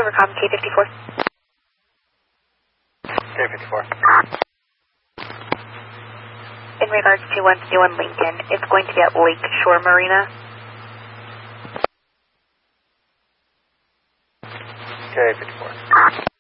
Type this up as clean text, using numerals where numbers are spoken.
Rivercom, K54. K54. In regards to 121 Lincoln, it's going to be at Lake Shore Marina. K54.